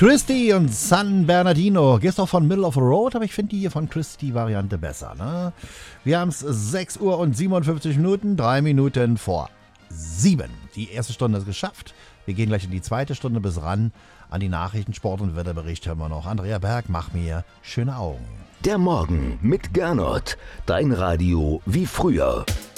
Christy und San Bernardino. Gehst auch von Middle of the Road, aber ich finde die hier von Christy-Variante besser. Ne? Wir haben es 6 Uhr und 57 Minuten, 3 Minuten vor 7. Die erste Stunde ist geschafft. Wir gehen gleich in die zweite Stunde bis ran. An die Nachrichten, Sport und Wetterbericht hören wir noch. Andrea Berg, mach mir schöne Augen. Der Morgen mit Gernot. Dein Radio wie früher.